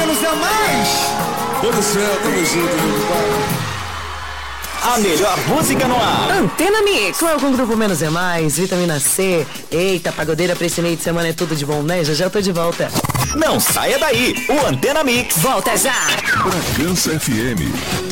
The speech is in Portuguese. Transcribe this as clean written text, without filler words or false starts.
menos é mais. Pode ser, tamo junto, meu pai. A melhor música no ar. Antena Mix. Qual é o Grupo Menos é Mais? Vitamina C. Eita, pagodeira pra esse meio de semana é tudo de bom, né? Já eu tô de volta. Não saia daí. O Antena Mix Volta já. Bragança FM.